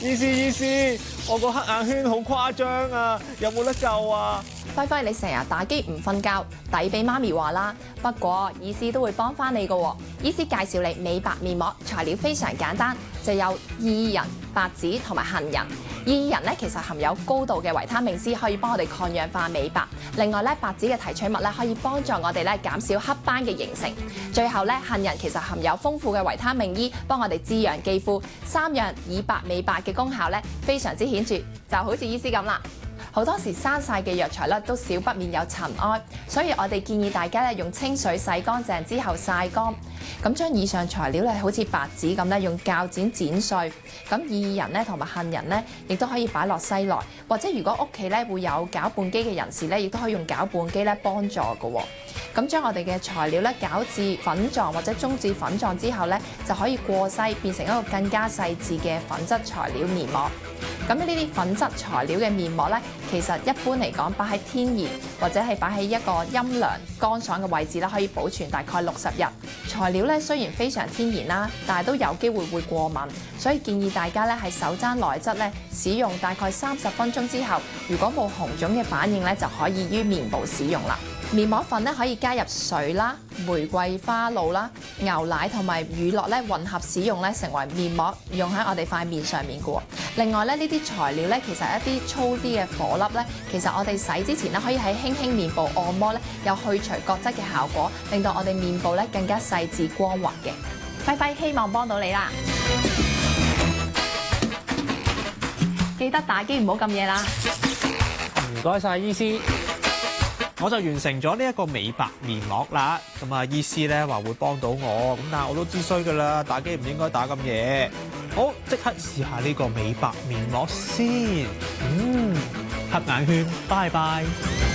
醫師，我個黑眼圈好誇張啊，有冇得救啊？ 輝輝，你成日打機唔瞓覺，抵俾媽咪話啦。不過醫師都會幫翻你㗎喎。醫師介紹你美白面膜，材料非常簡單，就有薏仁、白芷同埋杏仁。薏仁咧其實含有高度嘅維他命 C， 可以幫我哋抗氧化美白。另外咧，白芷嘅提取物咧可以幫助我哋咧減少黑斑嘅形成。最後咧，杏仁其實含有豐富嘅維他命 E， 幫我哋滋養肌膚。三樣以白美白嘅功效咧非常之顯著，就好似醫師咁啦。好多時生曬嘅藥材咧都少不免有塵埃，所以我哋建議大家咧用清水洗乾淨之後曬乾，咁將以上材料咧好似白芷咁咧用鉸剪剪碎，咁薏仁咧同埋杏仁咧亦都可以擺落西來，或者如果屋企咧會有攪拌機嘅人士咧，亦都可以用攪拌機咧幫助嘅喎。咁將我哋嘅材料咧攪至粉狀或者中至粉狀之後咧，就可以過篩變成一個更加細緻嘅粉質材料面膜。咁呢啲粉質材料嘅面膜咧，其實一般嚟講擺喺天然或者係擺喺一個陰涼乾爽嘅位置咧，可以保存大概60日。材料咧雖然非常天然啦，但係都有機會會過敏，所以建議大家咧係手踭內側咧使用大概30分鐘之後，如果冇紅腫嘅反應咧，就可以於面部使用啦。面膜粉咧可以加入水啦、玫瑰花露啦、牛奶同埋乳酪咧混合使用咧，成為面膜用喺我哋塊面上面嘅喎。另外咧，呢啲材料咧其實一啲粗啲嘅顆粒咧，其實我哋洗之前咧可以喺輕輕面部按摩咧，有去除角質嘅效果，令到我哋面部咧更加細緻光滑嘅。輝輝希望幫到你啦，記得打機唔好咁夜啦。 唔該晒醫師。我就完成咗呢一個美白面膜啦，咁啊醫師咧話會幫到我，咁但係我都知衰噶啦，打機唔應該打咁夜。好，即刻試下呢個美白面膜先。黑眼圈，拜拜。